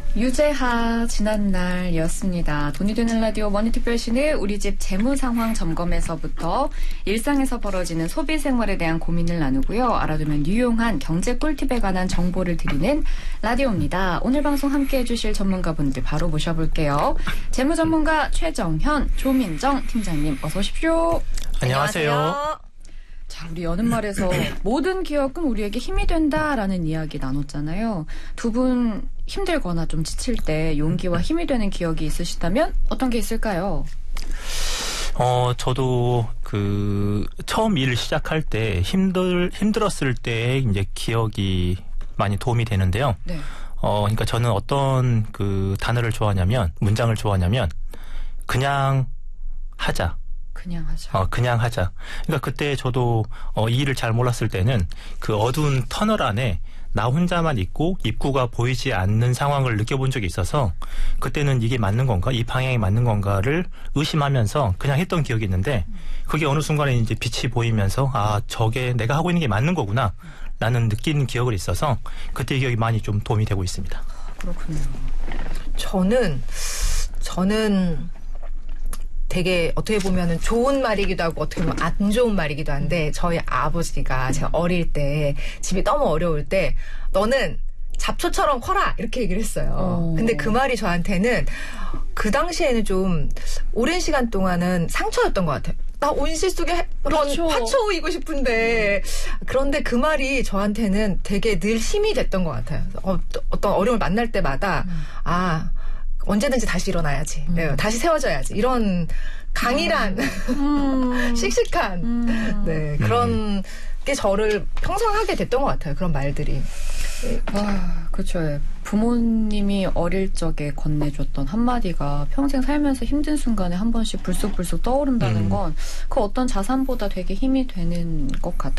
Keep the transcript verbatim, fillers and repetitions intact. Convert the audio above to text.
유재하 지난날이었습니다. 돈이 되는 라디오 머니특별시는 우리 집 재무 상황 점검에서부터 일상에서 벌어지는 소비 생활에 대한 고민을 나누고요. 알아두면 유용한 경제 꿀팁에 관한 정보를 드리는 라디오입니다. 오늘 방송 함께해 주실 전문가분들 바로 모셔볼게요. 재무 전문가 최정현, 조민정 팀장님 어서 오십시오. 안녕하세요. 안녕하세요. 자, 우리 여는 말에서 모든 기억은 우리에게 힘이 된다라는 이야기 나눴잖아요. 두 분 힘들거나 좀 지칠 때 용기와 힘이 되는 기억이 있으시다면 어떤 게 있을까요? 어, 저도 그 처음 일을 시작할 때 힘들 힘들었을 때 이제 기억이 많이 도움이 되는데요. 네. 어, 그러니까 저는 어떤 그 단어를 좋아하냐면 문장을 좋아하냐면 그냥 하자. 그냥 하자. 어, 그냥 하자. 그러니까 그때 저도 어, 이 일을 잘 몰랐을 때는 그 어두운 터널 안에 나 혼자만 있고 입구가 보이지 않는 상황을 느껴본 적이 있어서 그때는 이게 맞는 건가? 이 방향이 맞는 건가를 의심하면서 그냥 했던 기억이 있는데 그게 어느 순간에 이제 빛이 보이면서 아, 저게 내가 하고 있는 게 맞는 거구나 라는 느낀 기억을 있어서 그때 기억이 많이 좀 도움이 되고 있습니다. 그렇군요. 저는 저는 되게 어떻게 보면은 좋은 말이기도 하고 어떻게 보면 안 좋은 말이기도 한데 저희 아버지가 제가 어릴 때 집이 너무 어려울 때 너는 잡초처럼 커라 이렇게 얘기를 했어요. 어. 근데 그 말이 저한테는 그 당시에는 좀 오랜 시간 동안은 상처였던 것 같아요. 나 온실 속에 그런 그렇죠. 파초이고 싶은데 그런데 그 말이 저한테는 되게 늘 힘이 됐던 것 같아요. 어, 어떤 어려움을 만날 때마다 음. 아 언제든지 다시 일어나야지. 음. 네, 다시 세워져야지. 이런 강인한, 음. 씩씩한, 음. 네, 그런 게 저를 평생 하게 됐던 것 같아요. 그런 말들이. 와, 그렇죠. 부모님이 어릴 적에 건네줬던 한마디가 평생 살면서 힘든 순간에 한 번씩 불쑥불쑥 떠오른다는 음. 건 그 어떤 자산보다 되게 힘이 되는 것 같아요.